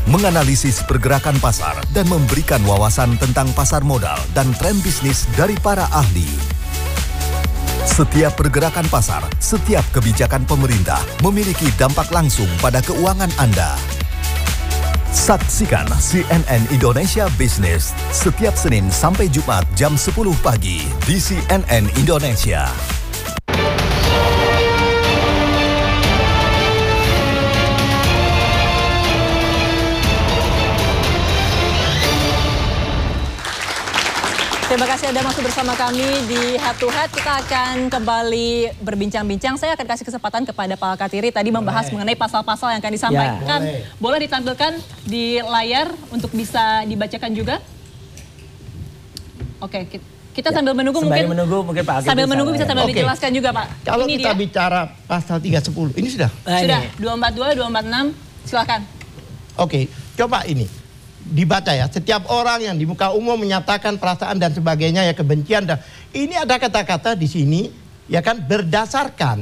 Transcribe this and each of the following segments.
menganalisis pergerakan pasar dan memberikan wawasan tentang pasar modal dan tren bisnis dari para ahli. Setiap pergerakan pasar, setiap kebijakan pemerintah memiliki dampak langsung pada keuangan Anda. Saksikan CNN Indonesia Business setiap Senin sampai Jumat jam 10 pagi di CNN Indonesia. Terima kasih Anda masih bersama kami di Head to Head. Kita akan kembali berbincang-bincang. Saya akan kasih kesempatan kepada Pak Alkatiri tadi membahas mengenai pasal-pasal yang akan disampaikan. Ya, boleh ditampilkan di layar untuk bisa dibacakan juga? Oke, kita sambil menunggu mungkin Pak Alkatiri. Sambil menunggu bisa sambil dijelaskan juga Pak. Kalau ini kita bicara pasal 310, ini sudah? Sudah, 242, 246, silakan. Oke, coba ini. Dibaca ya, setiap orang yang di muka umum menyatakan perasaan dan sebagainya ya kebencian dan ini ada kata-kata di sini ya kan berdasarkan.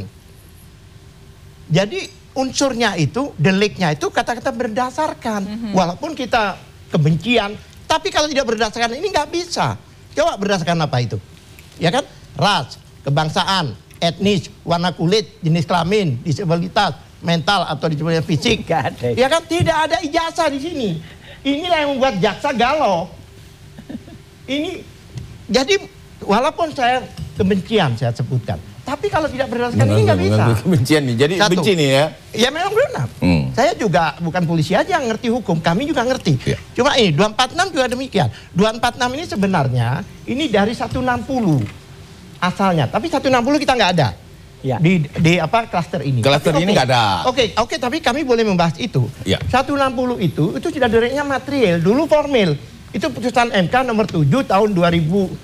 Jadi unsurnya itu, deliknya itu kata-kata berdasarkan. Walaupun kita kebencian, tapi kalau tidak berdasarkan ini nggak bisa. Coba berdasarkan apa itu? Ya kan? Ras, kebangsaan, etnis, warna kulit, jenis kelamin, disabilitas, mental atau disabilitas fisik. Ya kan? Tidak ada ijazah di sini. Inilah yang membuat jaksa galau. Ini jadi walaupun saya kebencian saya sebutkan, tapi kalau tidak berdasarkan ini nggak bisa. Kebencian nih, jadi benci nih ya? Ya memang benar. Saya juga bukan polisi aja yang ngerti hukum, kami juga ngerti. Ya. Cuma ini 246 juga demikian. 246 ini sebenarnya ini dari 160 asalnya, tapi 160 kita nggak ada. Ya. Di apa klaster ini. Klaster ini nggak ada. Oke, tapi kami boleh membahas itu. Ya. 160 itu sudah deliknya material, dulu formil. Itu putusan MK nomor 7 tahun 2009.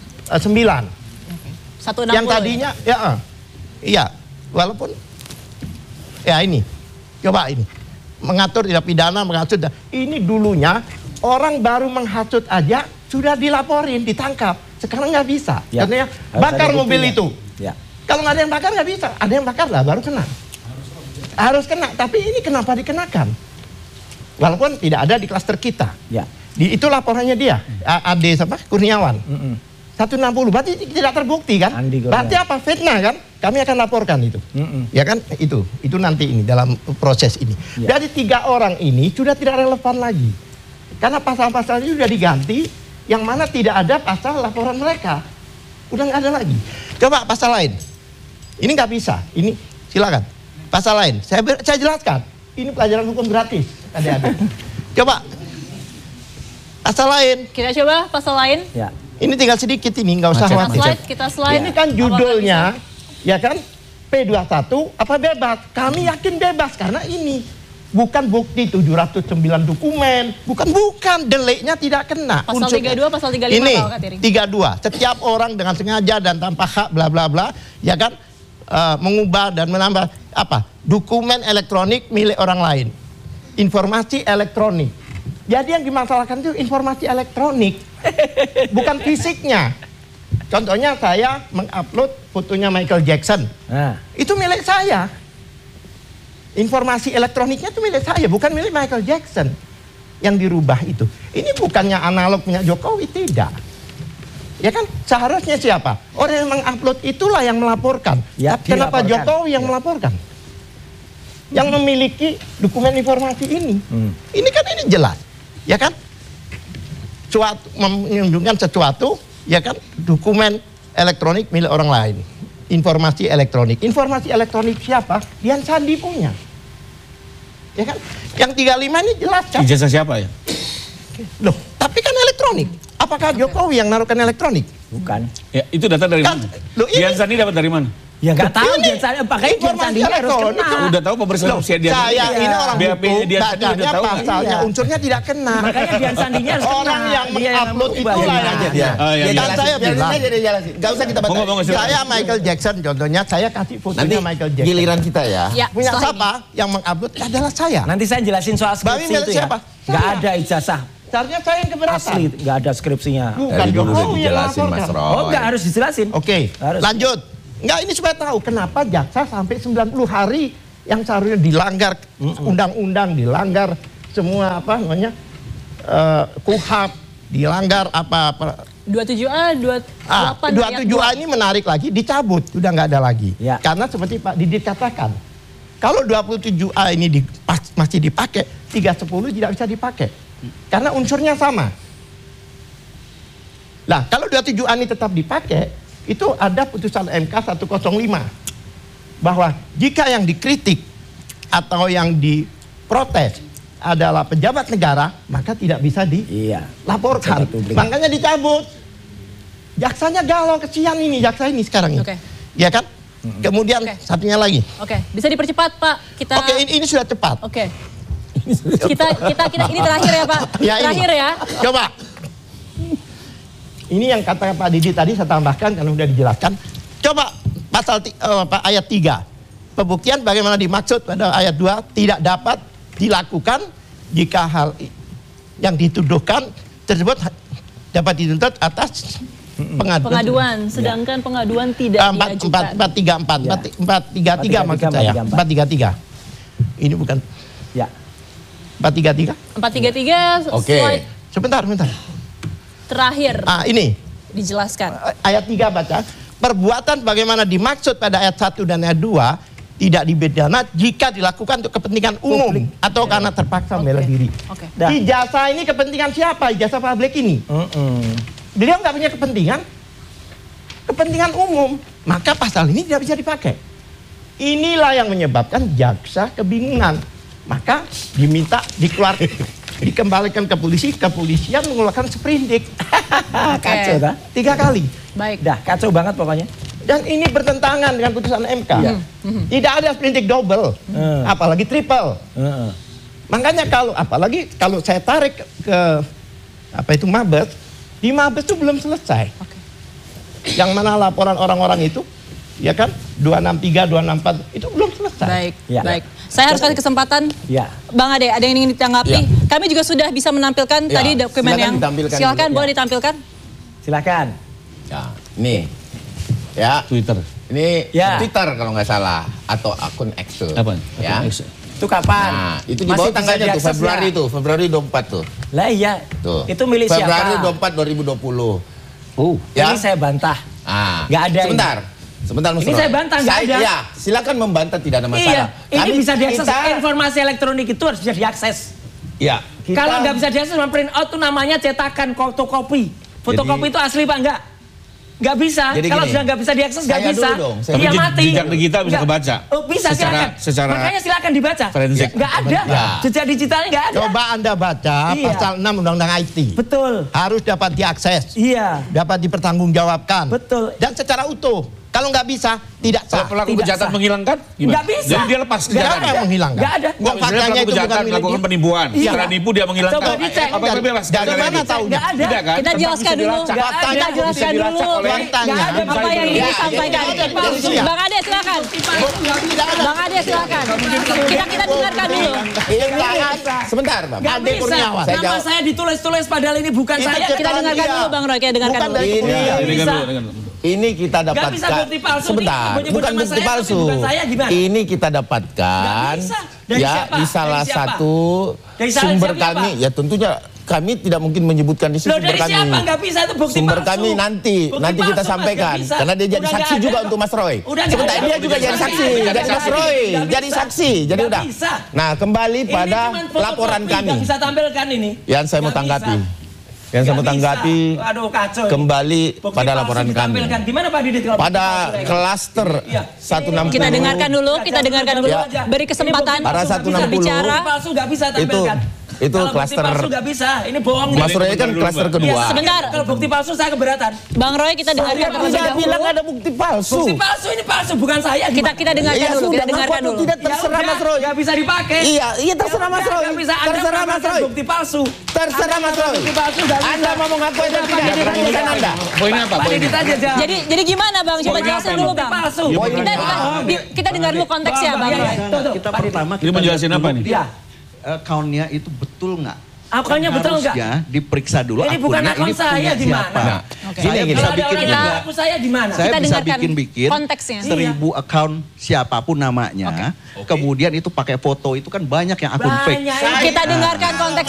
160. Yang tadinya iya, walaupun ya ini. Coba ini. Mengatur tidak pidana, menghasut. Ini dulunya orang baru menghasut aja sudah dilaporin, ditangkap. Sekarang nggak bisa. Ya. Karena bakar mobil itu. Ya. Kalau nggak ada yang bakar nggak bisa, ada yang bakar lah baru kena. Harus kena, tapi ini kenapa dikenakan? Walaupun tidak ada di klaster kita. Ya. Itu laporannya dia, Ade siapa? Kurniawan. 160, berarti tidak terbukti kan? Berarti apa? Fitnah kan? Kami akan laporkan itu. Ya kan? Itu nanti ini dalam proses ini. Ya. Jadi 3 orang ini sudah tidak relevan lagi. Karena pasal-pasalnya sudah diganti, yang mana tidak ada pasal laporan mereka. Udah nggak ada lagi. Coba pasal lain. Ini nggak bisa. Ini silakan. Pasal lain. Saya jelaskan. Ini pelajaran hukum gratis. Adik-adik. Coba. Pasal lain. Kita coba pasal lain. Ya. Ini tinggal sedikit ini, nggak usah khawatir. Kita slide. Ini kan judulnya, ya kan? P21 apa bebas? Kami yakin bebas karena ini bukan bukti 709 dokumen, bukan deliknya tidak kena. Pasal 32, pasal 35 ini, Pak Alkatiri. 32. Setiap orang dengan sengaja dan tanpa hak bla bla bla, ya kan? Mengubah dan menambah apa? Dokumen elektronik milik orang lain. Informasi elektronik. Jadi yang dimasalahkan itu informasi elektronik, bukan fisiknya. Contohnya saya mengupload fotonya Michael Jackson. Itu milik saya. Informasi elektroniknya itu milik saya, bukan milik Michael Jackson. Yang dirubah itu. Ini bukannya analog punya Jokowi, tidak. Ya kan, seharusnya siapa? Orang yang mengupload itulah yang melaporkan. Ya, kenapa Jokowi yang melaporkan? Yang memiliki dokumen informasi ini. Ini kan ini jelas. Ya kan? Menunjukkan sesuatu, ya kan? Dokumen elektronik milik orang lain. Informasi elektronik. Informasi elektronik siapa? Dian Sandi punya. Ya kan? Yang 35 ini jelas kan? Ijazah siapa ya? Loh, tapi kan elektronik. Apakah Jokowi yang naruhkan elektronik? Bukan. Ya, itu data dari mana? Dian Sandi dapat dari mana? Ya nggak tahu Dian Sandi, pakai Dian Sandi harus kena. Udah tahu pemeriksaan usia Dian Sandi. Saya ini orang hukum, bacanya pasalnya unsurnya tidak kena. Makanya Dian Sandinya harus kena. Orang yang mengupload itulah yang dia. Dan saya bilang, nggak usah kita baca. Saya Michael Jackson contohnya, saya kasih fotonya Michael Jackson. Giliran kita ya. Punya siapa yang mengupload adalah saya. Nanti saya jelasin soal skripsi itu ya. Nggak ada ijazah. Seharusnya saya yang keberatan. Asli, nggak ada skripsinya. Bukan Jokowi yang melaporkan. Oh, nggak harus dijelasin. Oke, lanjut. Enggak, ini supaya tahu kenapa jaksa sampai 90 hari yang seharusnya dilanggar undang-undang, dilanggar semua apa namanya KUHP dilanggar apa 27A, 28. 27A ini menarik lagi, dicabut, udah nggak ada lagi. Ya. Karena seperti Pak Didit katakan, kalau 27A ini masih dipakai, 310 tidak bisa dipakai. Karena unsurnya sama. Nah, kalau 27A ini tetap dipakai, itu ada putusan MK 105. Bahwa jika yang dikritik atau yang diprotes adalah pejabat negara, maka tidak bisa dilaporkan. Makanya dicabut. Jaksanya galau, kesian ini jaksa ini sekarang ini. Ya kan? Kemudian satunya lagi. Bisa dipercepat Pak. Oke, ini sudah cepat. Kita ini terakhir ya Pak. Terakhir ya. Coba. Ini yang kata Pak Didi tadi saya tambahkan karena sudah dijelaskan. Coba pasal ayat 3. Pembuktian bagaimana dimaksud pada ayat 2 tidak dapat dilakukan jika hal yang dituduhkan tersebut dapat dituntut atas pengaduan. Sedangkan pengaduan tidak diajukan. 433 maksud saya. 433. Ini bukan. Ya. 433. 433. Oke. Sebentar. Terakhir. Ini. Dijelaskan. Ayat 3 baca. Perbuatan bagaimana dimaksud pada ayat 1 dan ayat 2 tidak dipidana jika dilakukan untuk kepentingan umum atau karena terpaksa membela diri. Ijazah ini kepentingan siapa? Ijazah publik ini. Beliau nggak punya kepentingan umum, maka pasal ini tidak bisa dipakai. Inilah yang menyebabkan jaksa kebingungan. Maka diminta dikembalikan ke polisi, kepolisian mengeluarkan sprindik. Kacau dah. 3 kali. Baik. Dah kacau banget pokoknya. Dan ini bertentangan dengan putusan MK. Tidak ada sprindik double, apalagi triple. Makanya apalagi kalau saya tarik ke Mabes, di Mabes itu belum selesai. Yang mana laporan orang-orang itu, ya kan, 263, 264 itu belum selesai. Baik. Saya harus kasih kesempatan. Bang Ade, ada yang ingin ditanggapi? Kami juga sudah bisa menampilkan tadi dokumen yang. Silakan, boleh ditampilkan. Silakan. Ya, ini. Ya, Twitter. Ini Twitter kalau nggak salah atau akun X. Apa? Ya. Itu kapan? Nah, itu di bawah tanggalnya tuh Februari 24 tuh. Lah iya. Tuh. Itu milik Februari siapa? 24 2020. Ini saya bantah. Nggak ada. Sebentar Mas Ini saya bantah, nggak ada. Ya, silakan membantah, tidak ada masalah. Ini bisa diakses. Informasi elektronik itu harus bisa diakses. Ya. Kalau nggak bisa diakses, print out tuh namanya cetakan fotokopi. Fotokopi itu asli Pak, enggak? Nggak bisa. Kalau sudah nggak bisa diakses, nggak bisa. Tapi mati. Jejak digital bisa kebaca. Bisa silakan. Makanya silakan dibaca. Forensik. Nggak ada. Jejak digitalnya nggak ada. Coba Anda baca pasal 6 Undang-Undang IT. Betul. Harus dapat diakses. Dapat dipertanggungjawabkan. Betul. Dan secara utuh. Kalau nggak bisa, tidak sah. Kalau pelaku kejahatan menghilangkan, gimana? Nggak bisa. Jadi dia lepas kejahatan. Nggak ada yang menghilangkan. Nggak ada. Faktanya itu bukan milik melakukan penipuan. Setelah nipu dia menghilangkan. Coba dicek. Apakah bebas? Dari mana tahu? Nggak ada. Tidak kan? Kita jelaskan dulu. Kita jelaskan dulu. Apa yang ingin disampaikan? Bang Ade silakan. Bang Ade silakan. Kita dengarkan dulu. Sebentar, Bang. Ade Kurniawan. Nama saya ditulis-tulis padahal ini bukan saya. Kita dengarkan dulu Bang Roy. Kita dengarkan dulu. Ini kita dapatkan. Nggak bisa bukti palsu. Sebentar, bukan bukti palsu. Ini kita dapatkan di salah satu sumber kami. Ya tentunya kami tidak mungkin menyebutkan di sini sumber kami. Nggak bisa itu bukti sumber palsu. kami nanti kita sampaikan. Karena dia jadi saksi juga untuk Mas Roy. Sebentar, dia juga jadi saksi. Jadi Mas Roy jadi saksi. Jadi udah. Nah, kembali pada laporan kami. Nggak bisa tampilkan ini. Yang saya mau tanggapi. Yang saya mau tanggapi kembali pada laporan kami. Gimana Pak Didit? Pada klaster 160. Kita dengarkan dulu. Beri kesempatan para 160 bicara. Palsu nggak bisa tampilkan. Itu klaster. Palsu nggak bisa. Ini bohong. Mas Roy kan klaster kedua. Sebentar. Kalau bukti palsu saya keberatan. Bang Roy kita dengarkan terlebih dahulu. Bilang ada bukti palsu. Bukti palsu ini palsu bukan saya. Kita dengarkan dulu. Kita dengarkan dulu. Tidak terserah Mas Roy. Nggak bisa dipakai. Iya terserah Mas Roy. Nggak bisa. Terserah Mas Roy. Bukti palsu. Terserah Mas Roy. Bukti palsu nggak bisa. Anda mau mengaku atau tidak? Pertanyaan Anda. Poinnya apa? Jadi gimana Bang? Coba jelasin dulu Bang. Palsu. Kita dengar dulu konteksnya Bang. Kita pertama Ini menjelasin apa nih? account-nya itu betul nggak? Akunnya betul nggak? Harusnya diperiksa dulu Ini bukan akunnya akun ini saya punya gimana? siapa. Saya bisa bikin juga. Saya di mana? Saya bisa bikin konteksnya. 1000 account siapapun namanya. Kemudian itu pakai foto, itu kan banyak yang akun fake. Kita dengarkan konteks